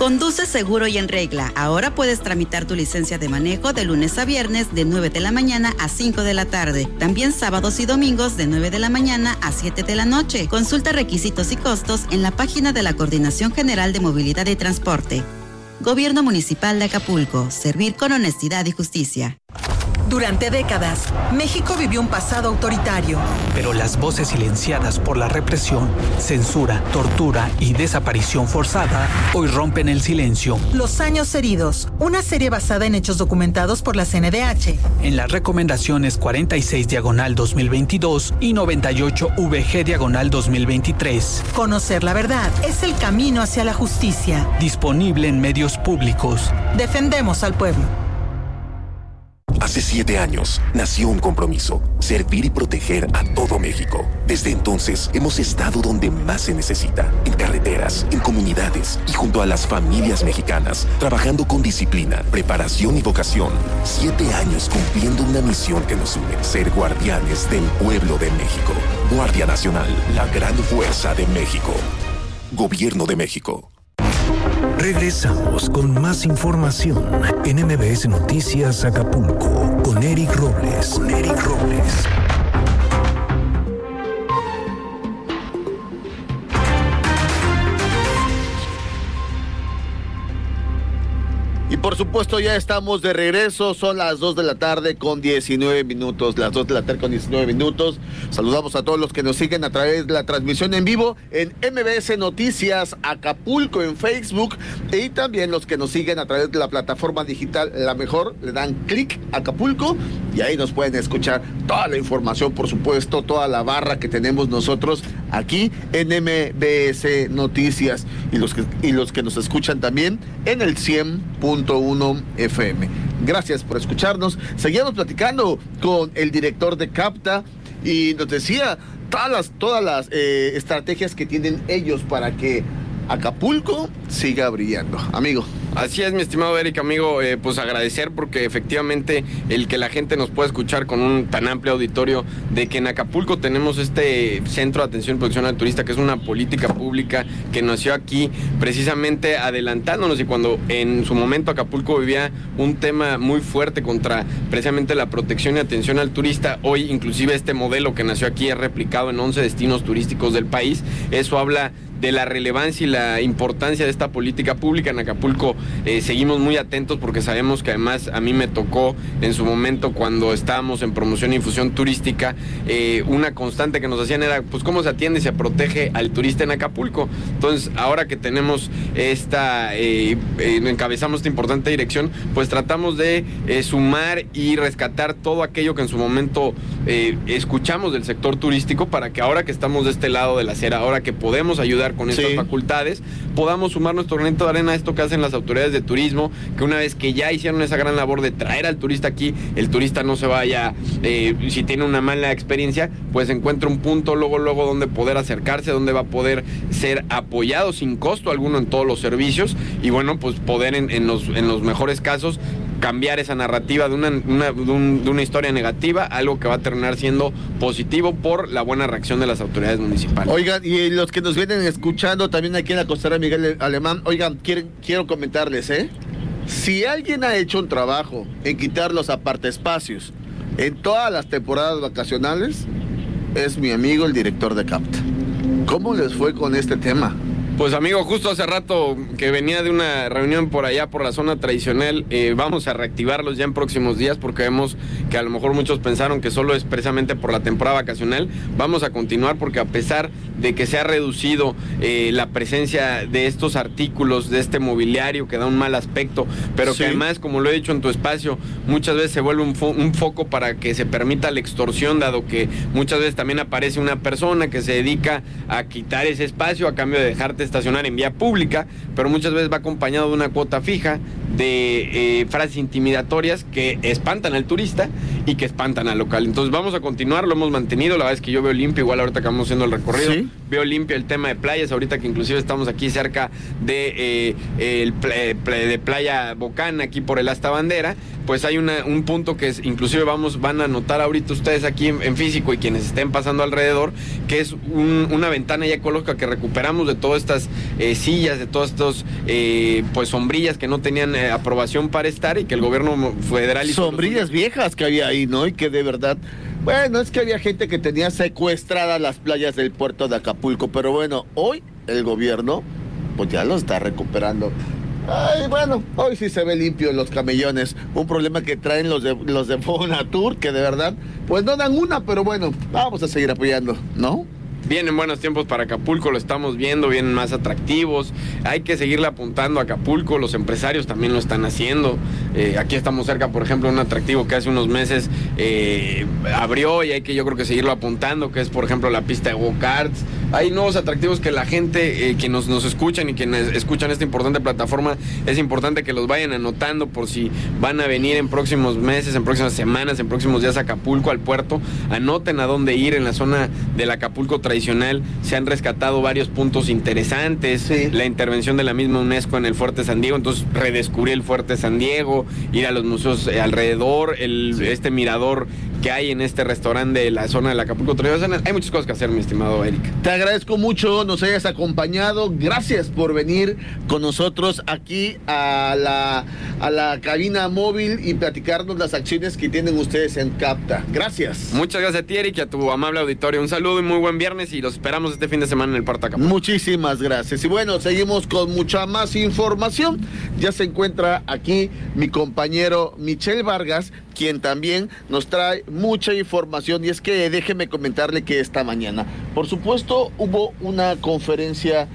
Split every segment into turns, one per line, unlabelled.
Conduce seguro y en regla. Ahora puedes tramitar tu licencia de manejo de lunes a viernes de 9 de la mañana a 5 de la tarde. También sábados y domingos de 9 de la mañana a 7 de la noche. Consulta requisitos y costos en la página de la Coordinación General de Movilidad y Transporte. Gobierno Municipal de Acapulco. Servir con honestidad y justicia.
Durante décadas, México vivió un pasado autoritario.
Pero las voces silenciadas por la represión, censura, tortura y desaparición forzada hoy rompen el silencio.
Los años heridos, una serie basada en hechos documentados por la CNDH.
En las recomendaciones 46/2022 y 98/VG/2023.
Conocer la verdad es el camino hacia la justicia.
Disponible en medios públicos.
Defendemos al pueblo.
Hace 7 años nació un compromiso: servir y proteger a todo México. Desde entonces hemos estado donde más se necesita, en carreteras, en comunidades y junto a las familias mexicanas, trabajando con disciplina, preparación y vocación. 7 años cumpliendo una misión que nos une: ser guardianes del pueblo de México. Guardia Nacional, la gran fuerza de México. Gobierno de México.
Regresamos con más información en MBS Noticias Acapulco con Eric Robles.
Y por supuesto ya estamos de regreso, son las 2 de la tarde con 19 minutos, las 2 de la tarde con 19 minutos. Saludamos a todos los que nos siguen a través de la transmisión en vivo en MBS Noticias Acapulco en Facebook, y también los que nos siguen a través de la plataforma digital La Mejor, le dan clic Acapulco y ahí nos pueden escuchar toda la información, por supuesto, toda la barra que tenemos nosotros aquí en MBS Noticias, y los que nos escuchan también en el 100.1 FM. Gracias por escucharnos. Seguimos platicando con el director de CAPTA y nos decía todas las estrategias que tienen ellos para que Acapulco siga brillando. Amigo.
Así es, mi estimado Eric, amigo, pues agradecer porque efectivamente el que la gente nos pueda escuchar con un tan amplio auditorio, de que en Acapulco tenemos este Centro de Atención y Protección al Turista, que es una política pública que nació aquí precisamente adelantándonos, y cuando en su momento Acapulco vivía un tema muy fuerte contra precisamente la protección y atención al turista, hoy inclusive este modelo que nació aquí es replicado en 11 destinos turísticos del país. Eso habla de la relevancia y la importancia de esta política pública. En Acapulco seguimos muy atentos porque sabemos que además a mí me tocó en su momento, cuando estábamos en promoción e infusión turística, una constante que nos hacían era pues cómo se atiende y se protege al turista en Acapulco. Entonces ahora que tenemos encabezamos esta importante dirección, pues tratamos de sumar y rescatar todo aquello que en su momento escuchamos del sector turístico, para que ahora que estamos de este lado de la acera, ahora que podemos ayudar con estas facultades, podamos sumar nuestro granito de arena a esto que hacen las autoridades de turismo, que una vez que ya hicieron esa gran labor de traer al turista aquí, el turista no se vaya, si tiene una mala experiencia, pues encuentra un punto luego donde poder acercarse, donde va a poder ser apoyado sin costo alguno en todos los servicios, y bueno, pues poder en los mejores casos cambiar esa narrativa de una historia negativa, algo que va a terminar siendo positivo por la buena reacción de las autoridades municipales.
Oigan, y los que nos vienen escuchando también aquí en la Costera Miguel Alemán, oigan, quiero comentarles, si alguien ha hecho un trabajo en quitar los apartaespacios en todas las temporadas vacacionales, es mi amigo el director de CAPTA. ¿Cómo les fue con este tema?
Pues amigo, justo hace rato que venía de una reunión por allá, por la zona tradicional, vamos a reactivarlos ya en próximos días, porque vemos que a lo mejor muchos pensaron que solo es precisamente por la temporada vacacional. Vamos a continuar porque a pesar de que se ha reducido la presencia de estos artículos, de este mobiliario que da un mal aspecto, pero que además, como lo he dicho en tu espacio, muchas veces se vuelve un foco para que se permita la extorsión, dado que muchas veces también aparece una persona que se dedica a quitar ese espacio a cambio de dejarte estacionar en vía pública, pero muchas veces va acompañado de una cuota fija, de frases intimidatorias que espantan al turista y que espantan al local. Entonces vamos a continuar, lo hemos mantenido. La verdad es que yo veo limpio, igual ahorita que vamos haciendo el recorrido, veo limpio el tema de playas, ahorita que inclusive estamos aquí cerca de Playa Bocán, aquí por el Asta Bandera, pues hay un punto que inclusive van a notar ahorita ustedes aquí en físico, y quienes estén pasando alrededor, que es una ventana ya ecológica que recuperamos de todas estas sillas, de todos estos pues sombrillas que no tenían aprobación para estar, y que el gobierno federal hizo
sombrillas viejas que había ahí, ¿no? Y que de verdad, bueno, es que había gente que tenía secuestradas las playas del puerto de Acapulco, pero bueno, hoy el gobierno pues ya lo está recuperando. Ay, bueno, hoy sí se ve limpio los camellones. Un problema que traen los de Fonatur, que de verdad pues no dan una, pero bueno, vamos a seguir apoyando, ¿no?
Vienen buenos tiempos para Acapulco, lo estamos viendo, vienen más atractivos, hay que seguirle apuntando a Acapulco, los empresarios también lo están haciendo. Aquí estamos cerca, por ejemplo, un atractivo que hace unos meses abrió, y hay que, yo creo que seguirlo apuntando, que es, por ejemplo, la pista de go-karts. Hay nuevos atractivos que la gente que nos escuchan y quienes escuchan esta importante plataforma, es importante que los vayan anotando por si van a venir en próximos meses, en próximas semanas, en próximos días a Acapulco, al puerto. Anoten a dónde ir en la zona del Acapulco tradicional. Se han rescatado varios puntos interesantes, sí. La intervención de la misma UNESCO en el Fuerte San Diego, entonces redescubrir el Fuerte San Diego, ir a los museos alrededor, este mirador que hay en este restaurante de la zona del Acapulco tradicional. Hay muchas cosas que hacer, mi estimado Eric.
Te agradezco mucho, nos hayas acompañado, gracias por venir con nosotros aquí a la cabina móvil y platicarnos las acciones que tienen ustedes en CAPTA. Gracias.
Muchas gracias a ti, Eric, y a tu amable auditorio. Un saludo y muy buen viernes, y los esperamos este fin de semana en el Puerto Acapulco.
Muchísimas gracias. Y bueno, seguimos con mucha más información. Ya se encuentra aquí mi compañero Michel Vargas, quien también nos trae mucha información. Y es que déjeme comentarle que esta mañana, por supuesto, hubo una conferencia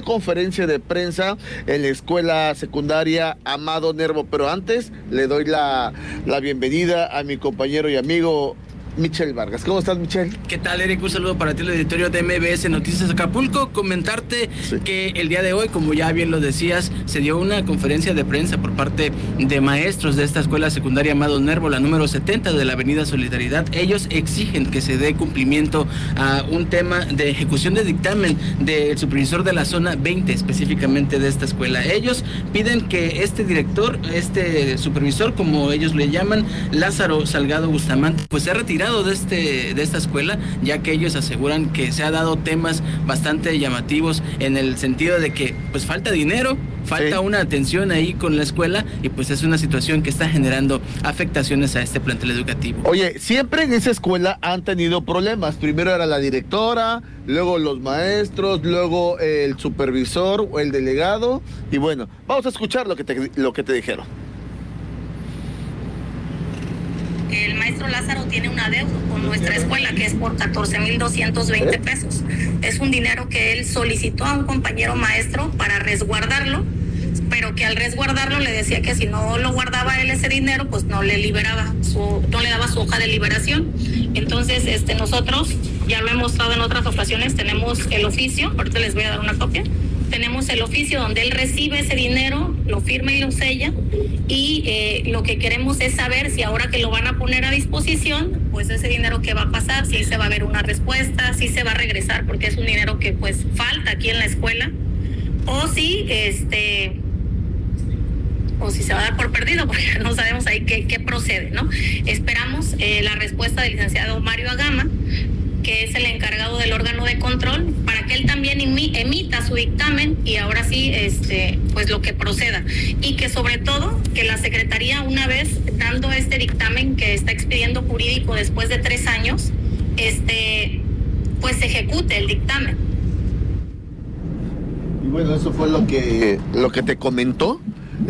de prensa en la escuela secundaria Amado Nervo, pero antes le doy la bienvenida a mi compañero y amigo Michel Vargas. ¿Cómo estás, Michel?
¿Qué tal, Eric? Un saludo para ti, el editorio de MBS Noticias Acapulco. Comentarte que el día de hoy, como ya bien lo decías, se dio una conferencia de prensa por parte de maestros de esta escuela secundaria Amado Nervo, la número 70 de la Avenida Solidaridad. Ellos exigen que se dé cumplimiento a un tema de ejecución de dictamen del supervisor de la zona 20, específicamente de esta escuela. Ellos piden que este director, este supervisor, como ellos le llaman, Lázaro Salgado Bustamante, pues se ha retirado de esta escuela, ya que ellos aseguran que se ha dado temas bastante llamativos en el sentido de que pues falta dinero, falta una atención ahí con la escuela, y pues es una situación que está generando afectaciones a este plantel educativo.
Oye, siempre en esa escuela han tenido problemas. Primero era la directora, luego los maestros, luego el supervisor o el delegado, y bueno, vamos a escuchar lo que te dijeron.
El maestro Lázaro tiene un adeudo con nuestra escuela que es por 14,220 pesos. Es un dinero que él solicitó a un compañero maestro para resguardarlo, pero que al resguardarlo le decía que si no lo guardaba él ese dinero, pues no le liberaba no le daba su hoja de liberación. Entonces, nosotros ya lo hemos mostrado en otras ocasiones, tenemos el oficio, ahorita les voy a dar una copia. Tenemos el oficio donde él recibe ese dinero, lo firma y lo sella, y lo que queremos es saber si ahora que lo van a poner a disposición, pues ese dinero qué va a pasar, si se va a haber una respuesta, si se va a regresar, porque es un dinero que pues falta aquí en la escuela, o si se va a dar por perdido, porque no sabemos ahí qué procede, ¿no? Esperamos la respuesta del licenciado Mario Agama, que es el encargado del órgano de control, para que él también emita su dictamen y ahora sí, pues lo que proceda. Y que sobre todo, que la Secretaría, una vez dando este dictamen que está expidiendo jurídico después de 3 años, pues se ejecute el dictamen.
Y bueno, eso fue lo que te comentó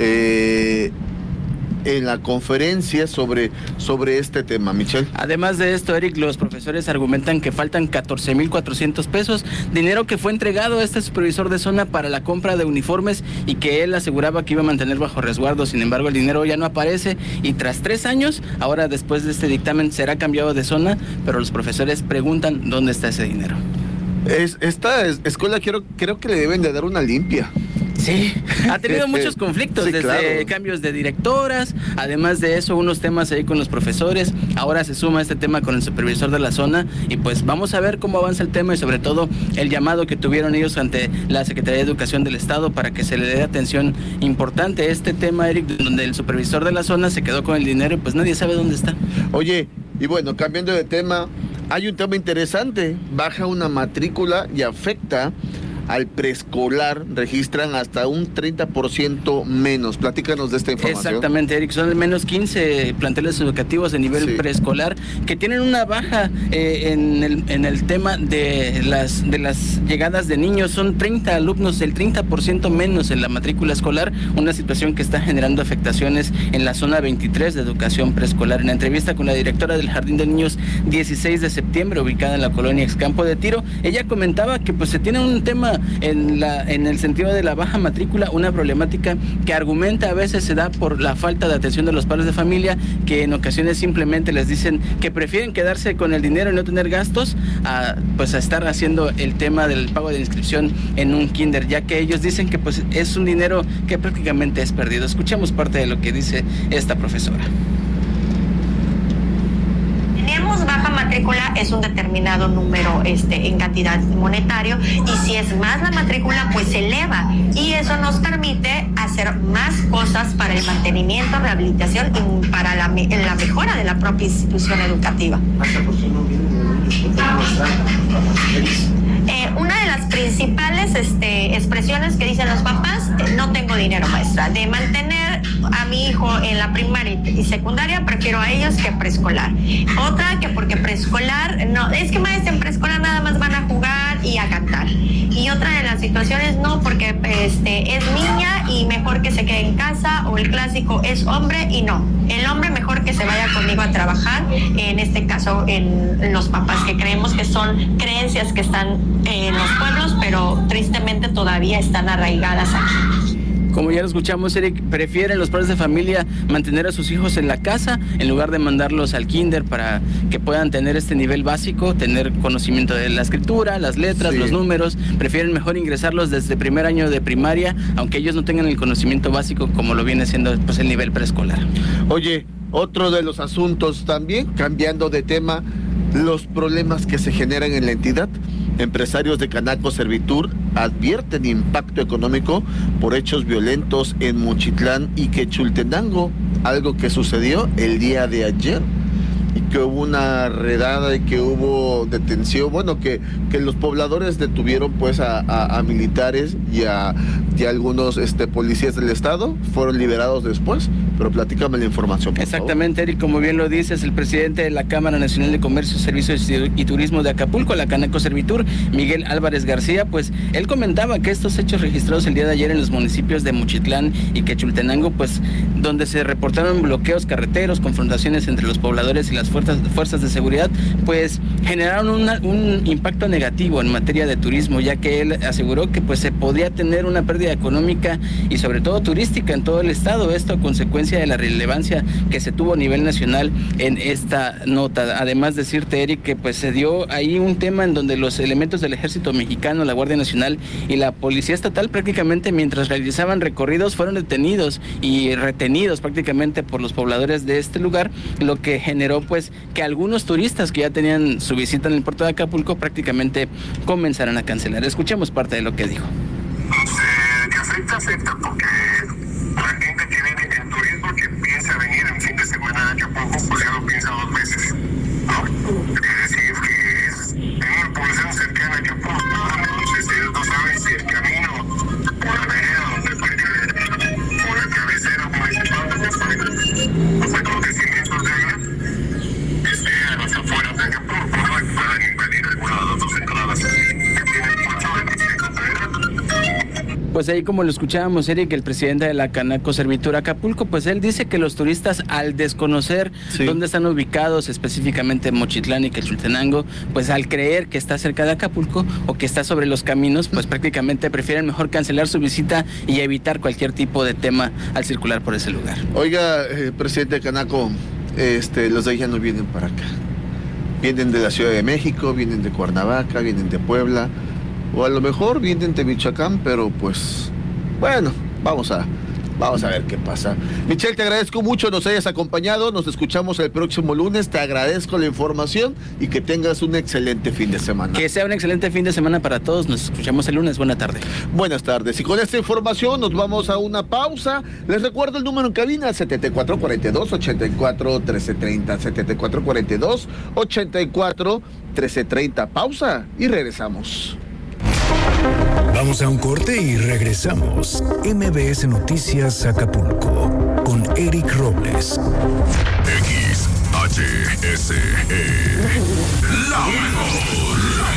en la conferencia sobre este tema, Michelle.
Además de esto, Eric, los profesores argumentan que faltan 14,400 pesos, dinero que fue entregado a este supervisor de zona para la compra de uniformes y que él aseguraba que iba a mantener bajo resguardo. Sin embargo, el dinero ya no aparece y tras 3 años, ahora después de este dictamen será cambiado de zona, pero los profesores preguntan dónde está ese dinero.
Esta escuela creo que le deben de dar una limpia.
Sí, ha tenido muchos conflictos,
sí,
desde
claro.
Cambios de directoras, además de eso, unos temas ahí con los profesores. Ahora se suma este tema con el supervisor de la zona y pues vamos a ver cómo avanza el tema y sobre todo el llamado que tuvieron ellos ante la Secretaría de Educación del Estado para que se le dé atención importante a este tema, Eric, donde el supervisor de la zona se quedó con el dinero y pues nadie sabe dónde está.
Oye, y bueno, cambiando de tema, hay un tema interesante, baja una matrícula y afecta al preescolar registran hasta un 30% menos. Platícanos de esta información.
Exactamente, Eric, son al menos 15 planteles educativos de nivel preescolar que tienen una baja en el tema de las llegadas de niños. Son 30 alumnos, el 30% menos en la matrícula escolar, una situación que está generando afectaciones en la zona 23 de educación preescolar. En la entrevista con la directora del Jardín de Niños 16 de septiembre, ubicada en la colonia Excampo de Tiro, ella comentaba que pues se tiene un tema en el sentido de la baja matrícula, una problemática que argumenta a veces se da por la falta de atención de los padres de familia, que en ocasiones simplemente les dicen que prefieren quedarse con el dinero y no tener gastos a estar haciendo el tema del pago de inscripción en un kinder, ya que ellos dicen que pues es un dinero que prácticamente es perdido. Escuchemos parte de lo que dice esta profesora.
Tenemos baja matrícula, es un determinado número en cantidad monetario, y si es más la matrícula, pues se eleva, y eso nos permite hacer más cosas para el mantenimiento, rehabilitación y para la mejora de la propia institución educativa. Una de las principales expresiones que dicen los papás: no tengo dinero, maestra. De mantener a mi hijo en la primaria y secundaria, prefiero a ellos que preescolar. Otra, que porque preescolar, no, es que maestra, en preescolar nada más van a jugar y a cantar. Y otra de las situaciones, no, porque es niña y mejor que se quede en casa, o el clásico es hombre y no. El hombre mejor que se vaya conmigo a trabajar, en este caso en los papás, que creemos que son creencias que están en los pueblos, pero tristemente todavía están arraigadas aquí.
Como ya lo escuchamos, Eric, prefieren los padres de familia mantener a sus hijos en la casa en lugar de mandarlos al kinder para que puedan tener este nivel básico, tener conocimiento de la escritura, las letras, los números. Prefieren mejor ingresarlos desde primer año de primaria, aunque ellos no tengan el conocimiento básico como lo viene siendo pues el nivel preescolar.
Oye, otro de los asuntos también, cambiando de tema, los problemas que se generan en la entidad. Empresarios de Canaco Servitur advierten impacto económico por hechos violentos en Mochitlán y Quechultenango, algo que sucedió el día de ayer, y que hubo una redada y que hubo detención, que los pobladores detuvieron pues a militares y a algunos policías del estado, fueron liberados después, pero platícame la información, por
Exactamente,
favor.
Eric, como bien lo dices, el presidente de la Cámara Nacional de Comercio, Servicios y Turismo de Acapulco, la Canaco Servitur, Miguel Álvarez García, pues él comentaba que estos hechos registrados el día de ayer en los municipios de Mochitlán y Quechultenango, pues donde se reportaron bloqueos carreteros, confrontaciones entre los pobladores y las fuerzas de seguridad, pues generaron un impacto negativo en materia de turismo, ya que él aseguró que pues se podría tener una pérdida económica y sobre todo turística en todo el estado, esto a consecuencia de la relevancia que se tuvo a nivel nacional en esta nota. Además decirte, Eric, que pues se dio ahí un tema en donde los elementos del Ejército Mexicano, la Guardia Nacional y la Policía Estatal, prácticamente mientras realizaban recorridos, fueron detenidos y retenidos prácticamente por los pobladores de este lugar, lo que generó pues que algunos turistas que ya tenían su visita en el puerto de Acapulco prácticamente comenzaran a cancelar. Escuchemos parte de lo que dijo.
Afecta porque la gente que viene en turismo, que piensa venir en fin de semana a Acapulco, pues ya lo piensa 2 veces, ¿no? Es decir, que es una población cercana a Acapulco, ¿no? Entonces ellos no saben si el camino por la vereda donde puede, por la cabecera municipal donde puede los acontecimientos de allá, a las afueras de Acapulco, ¿no? Y puedan invadir alguna de las 2 entradas que tienen mucho de
Pues ahí, como lo escuchábamos, Eric, el presidente de la Canaco Servitur Acapulco, pues él dice que los turistas, al desconocer dónde están ubicados, específicamente Mochitlán y Quechultenango, pues al creer que está cerca de Acapulco o que está sobre los caminos, pues prácticamente prefieren mejor cancelar su visita y evitar cualquier tipo de tema al circular por ese lugar.
Oiga, presidente de Canaco, los de allá no vienen para acá. Vienen de la Ciudad de México, vienen de Cuernavaca, vienen de Puebla, o a lo mejor vienen de Michoacán, pero pues, bueno, vamos a ver qué pasa. Michelle, te agradezco mucho nos hayas acompañado, nos escuchamos el próximo lunes, te agradezco la información y que tengas un excelente fin de semana.
Que sea un excelente fin de semana para todos, nos escuchamos el lunes, buena tarde.
Buenas tardes, y con esta información nos vamos a una pausa. Les recuerdo el número en cabina, 7442-84-1330, 7442-84-1330. Pausa y regresamos.
Vamos a un corte y regresamos. MBS Noticias Acapulco con Eric Robles.
XHSE. La mejor.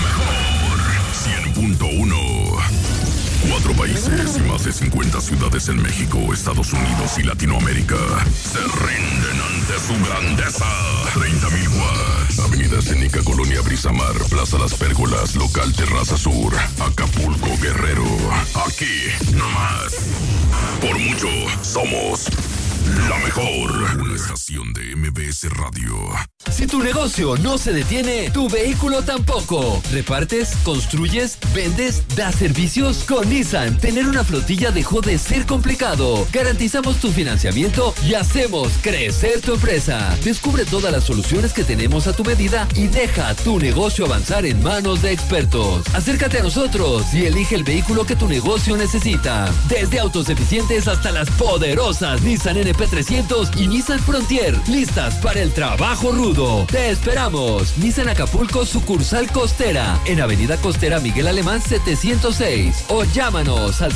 100.1. 4 países y más de 50 ciudades en México, Estados Unidos y Latinoamérica se rinden ante su grandeza. 30,000 watts. Avenida Escénica, Colonia Brisamar, Plaza Las Pérgolas, Local Terraza Sur, Acapulco, Guerrero. Aquí, nomás. Por mucho, somos la mejor. Una estación de MBS Radio.
Si tu negocio no se detiene, tu vehículo tampoco. ¿Repartes? ¿Construyes? ¿Vendes? ¿Das servicios? Con Nissan, tener una flotilla dejó de ser complicado. Garantizamos tu financiamiento y hacemos crecer tu empresa. Descubre todas las soluciones que tenemos a tu medida y deja tu negocio avanzar en manos de expertos. Acércate a nosotros y elige el vehículo que tu negocio necesita. Desde autos eficientes hasta las poderosas Nissan NP300 y Nissan Frontier, listas para el trabajo rudo. Te esperamos. Nissan Acapulco, sucursal Costera, en Avenida Costera Miguel Alemán 706. O llámanos al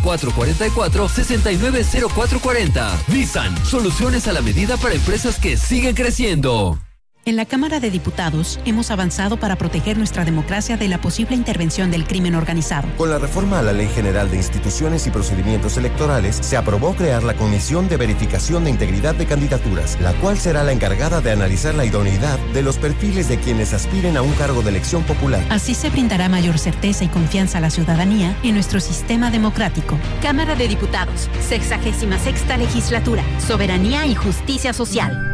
7444-690440. Nissan, soluciones a la medida para empresas que siguen creciendo.
En la Cámara de Diputados hemos avanzado para proteger nuestra democracia de la posible intervención del crimen organizado.
Con la reforma a la Ley General de Instituciones y Procedimientos Electorales, se aprobó crear la Comisión de Verificación de Integridad de Candidaturas, la cual será la encargada de analizar la idoneidad de los perfiles de quienes aspiren a un cargo de elección popular.
Así se brindará mayor certeza y confianza a la ciudadanía en nuestro sistema democrático.
Cámara de Diputados, 66ª Legislatura, Soberanía y Justicia Social.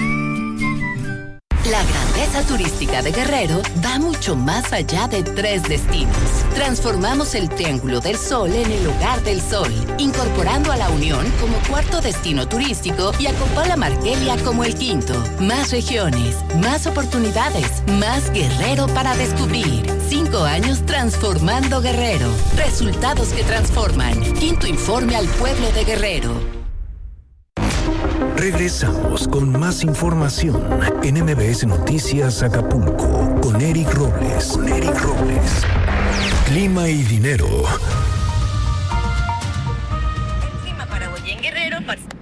La grandeza turística de Guerrero va mucho más allá de 3 destinos. Transformamos el Triángulo del Sol en el Hogar del Sol, incorporando a La Unión como 4º destino turístico y a Copala Marquelia como el 5º. Más regiones, más oportunidades, más Guerrero para descubrir. 5 años transformando Guerrero. Resultados que transforman. 5º informe al pueblo de Guerrero.
Regresamos con más información en MBS Noticias Acapulco con Eric Robles. Clima y dinero.
Clima para hoy en Guerrero,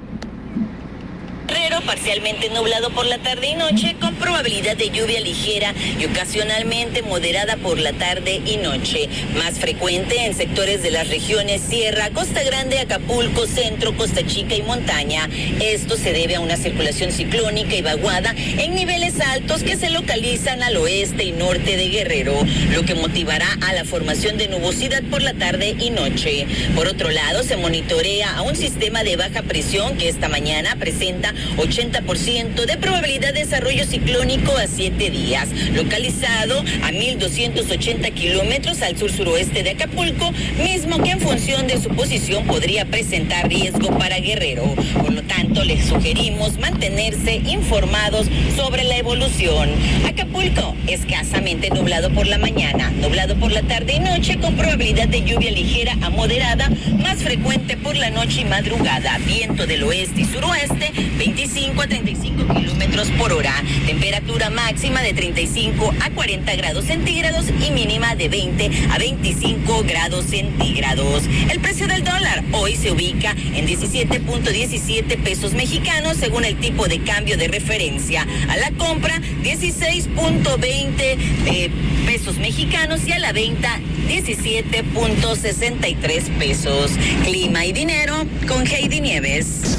parcialmente nublado por la tarde y noche, con probabilidad de lluvia ligera y ocasionalmente moderada por la tarde y noche. Más frecuente en sectores de las regiones Sierra, Costa Grande, Acapulco, Centro, Costa Chica y Montaña. Esto se debe a una circulación ciclónica y vaguada en niveles altos que se localizan al oeste y norte de Guerrero, lo que motivará a la formación de nubosidad por la tarde y noche. Por otro lado, se monitorea a un sistema de baja presión que esta mañana presenta 80% de probabilidad de desarrollo ciclónico a 7 días, localizado a 1,280 kilómetros al sur-suroeste de Acapulco, mismo que en función de su posición podría presentar riesgo para Guerrero. Por lo tanto, les sugerimos mantenerse informados sobre la evolución. Acapulco, escasamente nublado por la mañana, nublado por la tarde y noche, con probabilidad de lluvia ligera a moderada, más frecuente por la noche y madrugada. Viento del oeste y suroeste, 25 a 35 kilómetros por hora. Temperatura máxima de 35 a 40 grados centígrados y mínima de 20 a 25 grados centígrados. El precio del dólar hoy se ubica en 17.17 pesos mexicanos según el tipo de cambio de referencia. A la compra, 16.20 pesos mexicanos y a la venta, 17.63 pesos. Clima y dinero con Heidi Nieves.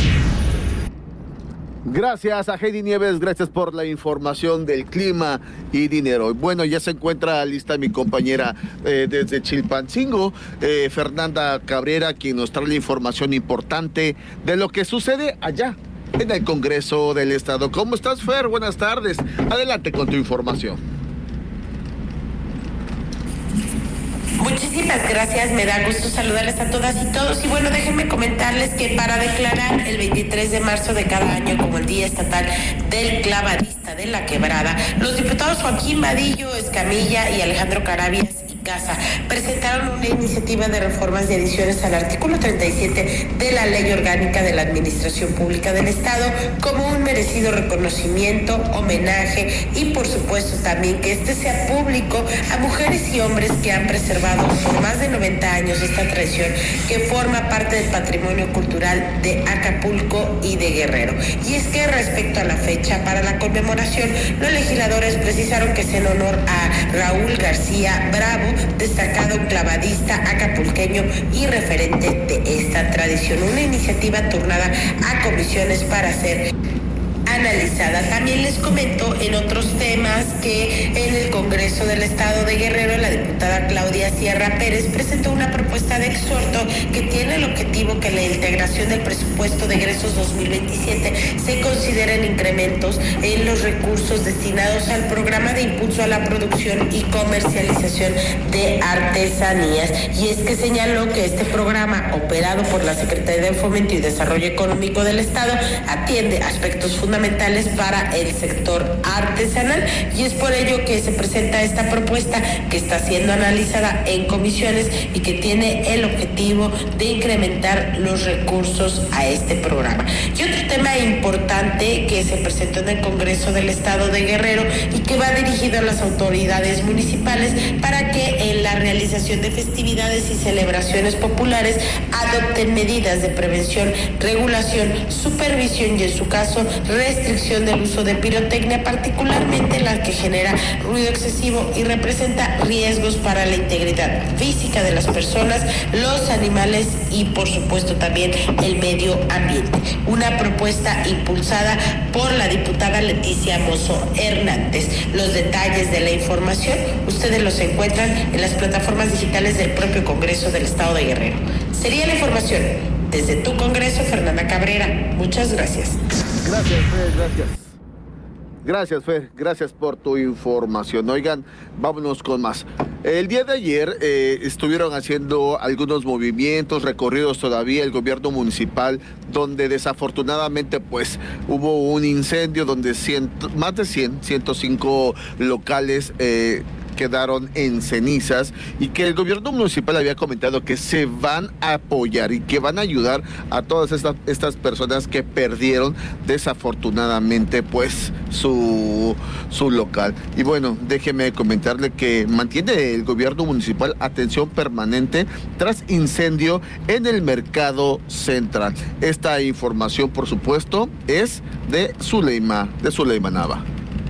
Gracias a Heidi Nieves, gracias por la información del clima y dinero. Bueno, ya se encuentra lista mi compañera desde Chilpancingo, Fernanda Cabrera, quien nos trae la información importante de lo que sucede allá en el Congreso del Estado. ¿Cómo estás, Fer? Buenas tardes. Adelante con tu información.
Muchísimas gracias, me da gusto saludarles a todas y todos. Y bueno, déjenme comentarles que para declarar el 23 de marzo de cada año como el Día Estatal del Clavadista de la Quebrada, los diputados Joaquín Vadillo Escamilla y Alejandro Carabias casa. Presentaron una iniciativa de reformas y adiciones al artículo 37 de la Ley Orgánica de la Administración Pública del Estado como un merecido reconocimiento, homenaje y por supuesto también que este sea público a mujeres y hombres que han preservado por más de 90 años esta tradición que forma parte del patrimonio cultural de Acapulco y de Guerrero. Y es que respecto a la fecha para la conmemoración, los legisladores precisaron que es en honor a Raúl García Bravo, destacado clavadista acapulqueño y referente de esta tradición. Una iniciativa turnada a comisiones para ser analizada. También les comento en otros temas que en el Congreso del Estado de Guerrero la diputada Claudia Sierra Pérez presentó una propuesta de exhorto que tiene el objetivo que la integración del presupuesto de egresos 2027 se consideren incrementos en los recursos destinados al programa de impulso a la producción y comercialización de artesanías. Y es que señaló que este programa, operado por la Secretaría de Fomento y Desarrollo Económico del Estado, atiende aspectos fundamentales para el sector artesanal y es por ello que se presenta esta propuesta que está siendo analizada en comisiones y que tiene el objetivo de incrementar los recursos a este programa. Y otro tema importante que se presentó en el Congreso del Estado de Guerrero y que va dirigido a las autoridades municipales para que en la realización de festividades y celebraciones populares adopten medidas de prevención, regulación, supervisión y en su caso restricción del uso de pirotecnia, particularmente la que genera ruido excesivo y representa riesgos para la integridad física de las personas, los animales y por supuesto también el medio ambiente. Una propuesta impulsada por la diputada Leticia Mozo Hernández. Los detalles de la información ustedes los encuentran en las plataformas digitales del propio Congreso del Estado de Guerrero. Sería la información. Desde tu Congreso, Fernanda Cabrera. Muchas gracias.
Gracias, Fer, gracias. Gracias, Fer, gracias por tu información. Oigan, vámonos con más. El día de ayer estuvieron haciendo algunos movimientos, recorridos todavía el gobierno municipal, donde desafortunadamente pues hubo un incendio donde más de 105 locales quedaron en cenizas y que el gobierno municipal había comentado que se van a apoyar y que van a ayudar a todas estas personas que perdieron desafortunadamente pues su local. Y bueno, déjeme comentarle que mantiene el gobierno municipal atención permanente tras incendio en el mercado central. Esta información, por supuesto, es de Zuleima Nava.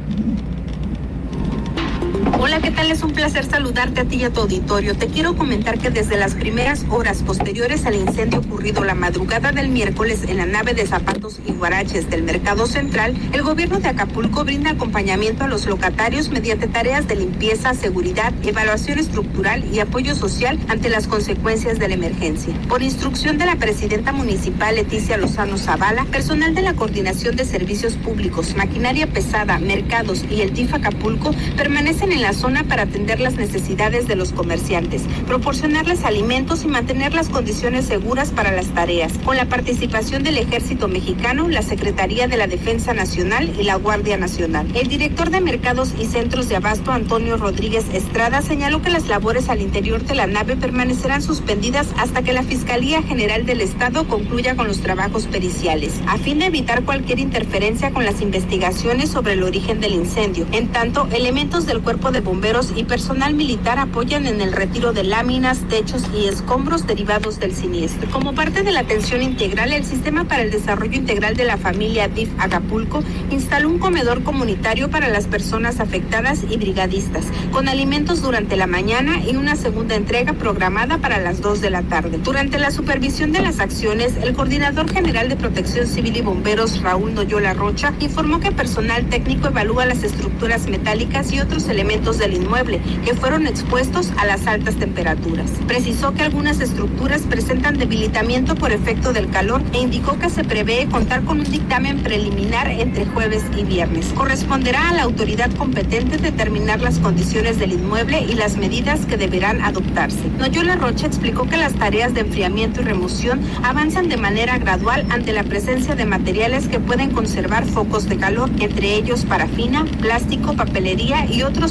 Hola, ¿qué tal? Es un placer saludarte a ti y a tu auditorio. Te quiero comentar que desde las primeras horas posteriores al incendio ocurrido la madrugada del miércoles en la nave de zapatos y guaraches del Mercado Central, el gobierno de Acapulco brinda acompañamiento a los locatarios mediante tareas de limpieza, seguridad, evaluación estructural y apoyo social ante las consecuencias de la emergencia. Por instrucción de la presidenta municipal Leticia Lozano Zavala, personal de la Coordinación de Servicios Públicos, Maquinaria Pesada, Mercados y el DIF Acapulco permanecen en la zona para atender las necesidades de los comerciantes, proporcionarles alimentos y mantener las condiciones seguras para las tareas, con la participación del Ejército Mexicano, la Secretaría de la Defensa Nacional y la Guardia Nacional. El director de Mercados y Centros de Abasto, Antonio Rodríguez Estrada, señaló que las labores al interior de la nave permanecerán suspendidas hasta que la Fiscalía General del Estado concluya con los trabajos periciales, a fin de evitar cualquier interferencia con las investigaciones sobre el origen del incendio. En tanto, elementos del Cuerpo de Bomberos y personal militar apoyan en el retiro de láminas, techos y escombros derivados del siniestro. Como parte de la atención integral, el Sistema para el Desarrollo Integral de la Familia DIF Acapulco instaló un comedor comunitario para las personas afectadas y brigadistas, con alimentos durante la mañana y una segunda entrega programada para las 2 de la tarde. Durante la supervisión de las acciones, el Coordinador General de Protección Civil y Bomberos, Raúl Noyola Rocha, informó que personal técnico evalúa las estructuras metálicas y otros elementos del inmueble que fueron expuestos a las altas temperaturas. Precisó que algunas estructuras presentan debilitamiento por efecto del calor e indicó que se prevé contar con un dictamen preliminar entre jueves y viernes. Corresponderá a la autoridad competente determinar las condiciones del inmueble y las medidas que deberán adoptarse. Noyola Rocha explicó que las tareas de enfriamiento y remoción avanzan de manera gradual ante la presencia de materiales que pueden conservar focos de calor, entre ellos parafina, plástico, papelería y otros productos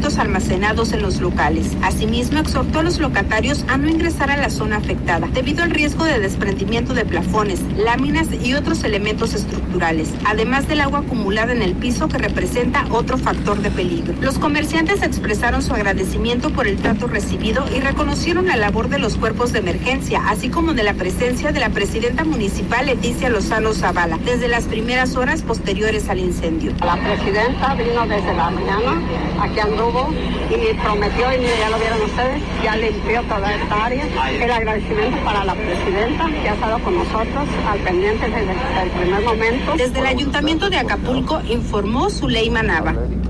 alimentos almacenados en los locales. Asimismo, exhortó a los locatarios a no ingresar a la zona afectada debido al riesgo de desprendimiento de plafones, láminas y otros elementos estructurales, además del agua acumulada en el piso que representa otro factor de peligro. Los comerciantes expresaron su agradecimiento por el trato recibido y reconocieron la labor de los cuerpos de emergencia, así como de la presencia de la presidenta municipal Leticia Lozano Zavala desde las primeras horas posteriores al incendio.
La presidenta vino desde la mañana, aquí anduvo y prometió, y ya lo vieron ustedes, ya limpió toda esta área. El agradecimiento para la presidenta que ha estado con nosotros al pendiente desde el primer momento.
Desde el Ayuntamiento de Acapulco informó Zuleima Nava.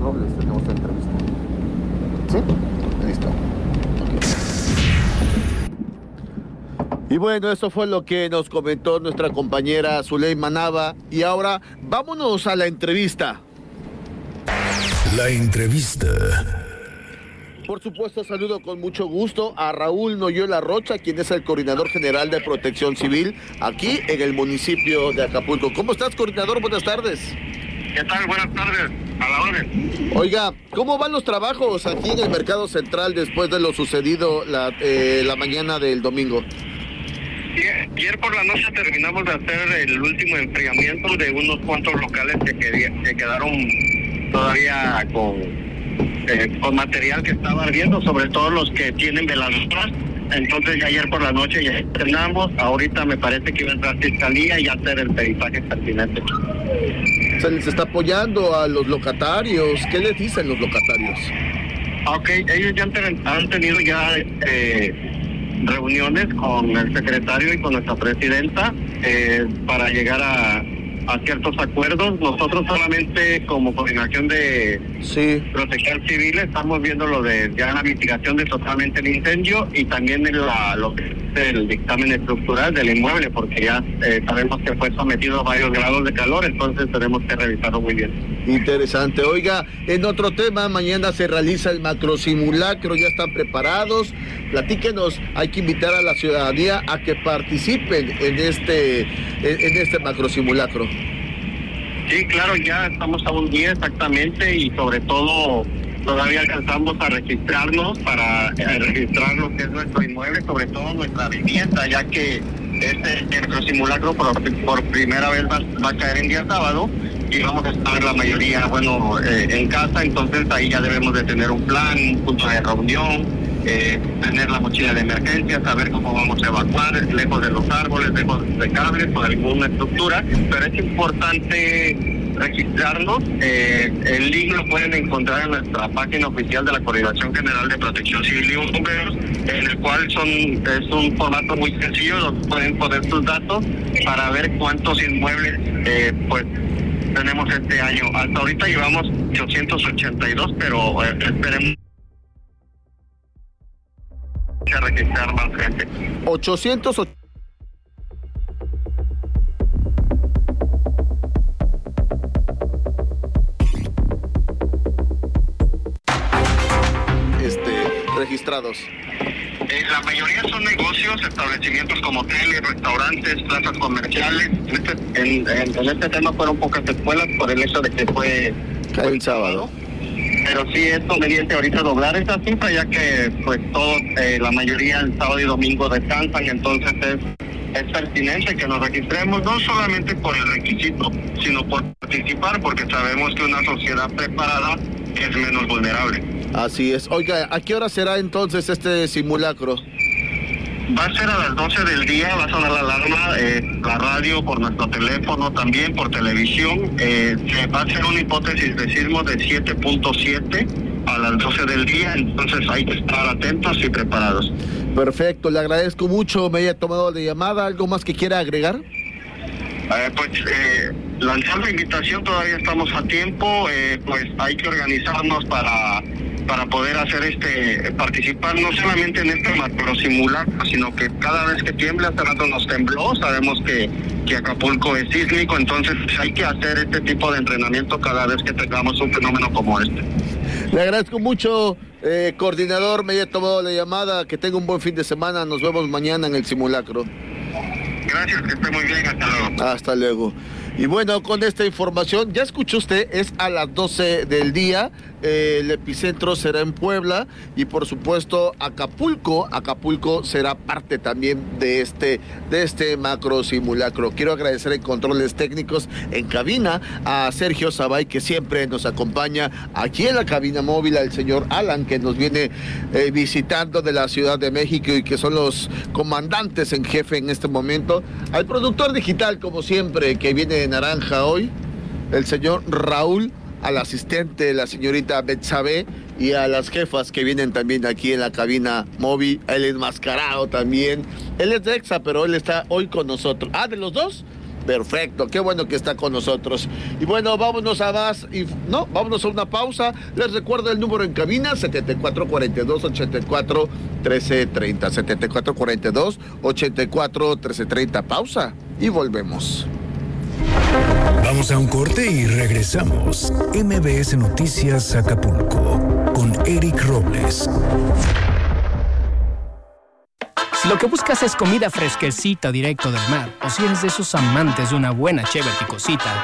¿Sí? Listo. Y bueno, eso fue lo que nos comentó nuestra compañera Zuleima Nava. Y ahora vámonos a la entrevista.
La entrevista.
Por supuesto, saludo con mucho gusto a Raúl Noyola Rocha, quien es el coordinador general de Protección Civil aquí en el municipio de Acapulco. ¿Cómo estás, coordinador? Buenas tardes.
¿Qué tal? Buenas tardes. A la orden.
Oiga, ¿cómo van los trabajos aquí en el Mercado Central después de lo sucedido la mañana del domingo?
Ayer por la noche terminamos de hacer el último enfriamiento de unos cuantos locales que quedaron todavía con material que estaba ardiendo, sobre todo los que tienen veladoras. Entonces ayer por la noche ya terminamos. Ahorita me parece que iba a entrar fiscalía y hacer el peritaje pertinente.
¿Se les está apoyando a los locatarios? ¿Qué les dicen los locatarios?
Ok, ellos ya han tenido ya reuniones con el secretario y con nuestra presidenta para llegar a ciertos acuerdos. Nosotros solamente como coordinación de Protección Civil estamos viendo lo de ya la mitigación de totalmente el incendio y también lo que es el dictamen estructural del inmueble, porque ya sabemos que fue sometido a varios grados de calor, entonces tenemos que revisarlo muy bien.
Interesante. Oiga, en otro tema, mañana se realiza el macrosimulacro, ya están preparados. Platíquenos, hay que invitar a la ciudadanía a que participen en este macrosimulacro.
Sí, claro, ya estamos a un día exactamente y sobre todo todavía alcanzamos a registrarnos para registrar lo que es nuestro inmueble, sobre todo nuestra vivienda, ya que este simulacro por primera vez va a caer en día sábado y vamos a estar la mayoría, en casa, entonces ahí ya debemos de tener un plan, un punto de reunión, tener la mochila de emergencia, saber cómo vamos a evacuar, lejos de los árboles, lejos de cables o alguna estructura, pero es importante registrarnos. El link lo pueden encontrar en nuestra página oficial de la Coordinación General de Protección Civil y Bomberos, en el cual es un formato muy sencillo donde pueden poner sus datos para ver cuántos inmuebles tenemos este año. Hasta ahorita llevamos 882, pero esperemos a registrar más gente.
800. Registrados.
La mayoría son negocios, establecimientos como hoteles, restaurantes, plazas comerciales. En este tema fueron pocas escuelas por el hecho de que fue
el sábado.
Pero sí es conveniente ahorita doblar esa cifra, ya que todos, la mayoría el sábado y domingo descansan, entonces es pertinente que nos registremos, no solamente por el requisito, sino por participar, porque sabemos que una sociedad preparada es menos vulnerable.
Así es. Oiga, ¿a qué hora será entonces este simulacro?
Va a ser a las 12 del día, va a sonar la alarma, la radio, por nuestro teléfono, también por televisión. Se va a hacer una hipótesis de sismo de 7.7 a las 12 del día, entonces hay que estar atentos y preparados.
Perfecto, le agradezco mucho, me haya tomado la llamada. ¿Algo más que quiera agregar?
Lanzar la invitación, todavía estamos a tiempo, hay que organizarnos para poder hacer participar no solamente en este macrosimulacro, sino que cada vez que tiembla, hace rato nos tembló, sabemos que Acapulco es sísmico, entonces hay que hacer este tipo de entrenamiento cada vez que tengamos un fenómeno como este.
Le agradezco mucho, coordinador, me haya tomado la llamada, que tenga un buen fin de semana, nos vemos mañana en el simulacro.
Gracias, que esté muy bien, hasta luego.
Hasta luego. Y bueno, con esta información, ya escuchó usted, es a las 12 del día, el epicentro será en Puebla y por supuesto Acapulco será parte también de este macro simulacro. Quiero agradecer en controles técnicos en cabina a Sergio Zabay, que siempre nos acompaña aquí en la cabina móvil, al señor Alan, que nos viene visitando de la Ciudad de México y que son los comandantes en jefe en este momento, al productor digital, como siempre, que viene de naranja hoy, el señor Raúl, al asistente, la señorita Betsabe, y a las jefas que vienen también aquí en la cabina móvil, el enmascarado también. Él es de EXA, pero él está hoy con nosotros. Ah, ¿de los dos? Perfecto, qué bueno que está con nosotros. Y bueno, vámonos a más, vámonos a una pausa. Les recuerdo el número en cabina, 7442-84-1330. 7442-84-1330. Pausa y volvemos.
Vamos a un corte y regresamos. MBS Noticias Acapulco, con Eric Robles.
Si lo que buscas es comida fresquecita directo del mar, o si eres de esos amantes de una buena cheve picosita,